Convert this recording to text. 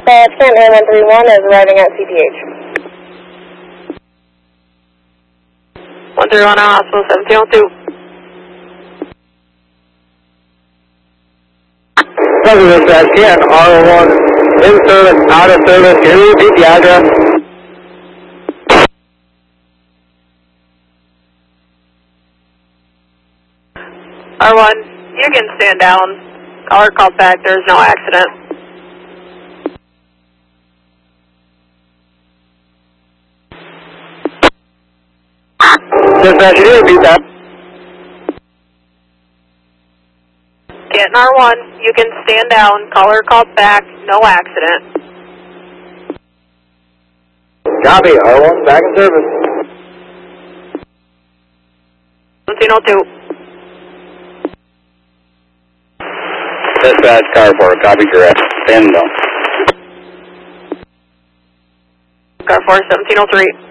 Stand Air 131 is arriving at CTH. 131 on hospital 1702. Dispatch, Ken, R1, in service, out of service. Can you repeat the address? R1, you can stand down. Caller called back. There's no accident. Dispatch, can you repeat that? Get in R1, you can stand down. Caller called back. No accident. Copy, R1, back in service. 1702. Dispatch, car 4, copy, correct. Stand down. Car 4, 1703.